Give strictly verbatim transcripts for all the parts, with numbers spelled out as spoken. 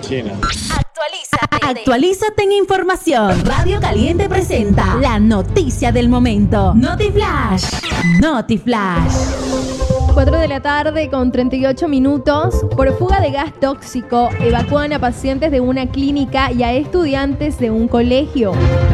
China. Actualízate. Actualízate en información. Radio Caliente presenta la noticia del momento. Notiflash. Notiflash. cuatro de la tarde con treinta y ocho minutos. Por fuga de gas tóxico, evacúan a pacientes de una clínica y a estudiantes de un colegio.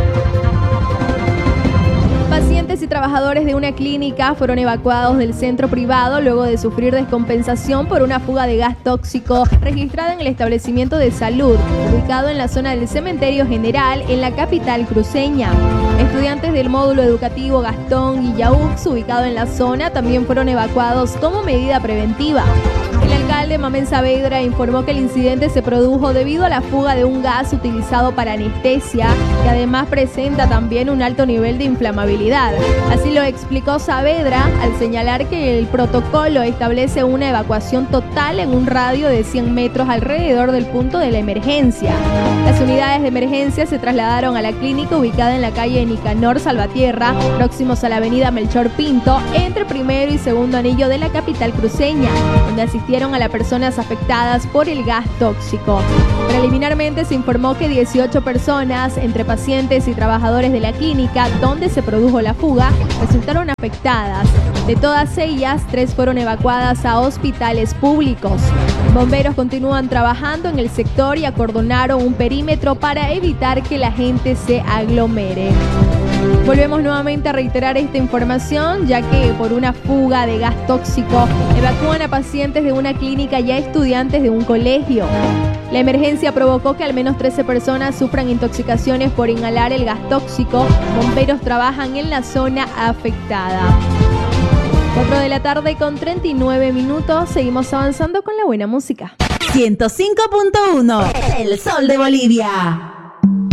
Pacientes y trabajadores de una clínica fueron evacuados del centro privado luego de sufrir descompensación por una fuga de gas tóxico registrada en el establecimiento de salud, ubicado en la zona del Cementerio General, en la capital cruceña. Estudiantes del módulo educativo Gastón Guillaux, ubicado en la zona, también fueron evacuados como medida preventiva. El alcalde Mamén Saavedra informó que el incidente se produjo debido a la fuga de un gas utilizado para anestesia, que además presenta también un alto nivel de inflamabilidad. Así lo explicó Saavedra al señalar que el protocolo establece una evacuación total en un radio de cien metros alrededor del punto de la emergencia. Las unidades de emergencia se trasladaron a la clínica ubicada en la calle Nicanor Salvatierra, próximos a la avenida Melchor Pinto, entre primero y segundo anillo de la capital cruceña, donde asistieron a las personas afectadas por el gas tóxico. Preliminarmente se informó que dieciocho personas, entre pacientes y trabajadores de la clínica donde se produjo la fuga, resultaron afectadas. De todas ellas, tres fueron evacuadas a hospitales públicos. Bomberos continúan trabajando en el sector y acordonaron un perímetro para evitar que la gente se aglomere. Volvemos nuevamente a reiterar esta información, ya que por una fuga de gas tóxico evacúan a pacientes de una clínica y a estudiantes de un colegio. La emergencia provocó que al menos trece personas sufran intoxicaciones por inhalar el gas tóxico. Bomberos trabajan en la zona afectada. cuatro de la tarde con treinta y nueve minutos. Seguimos avanzando con la buena música. ciento cinco punto uno. El Sol de Bolivia.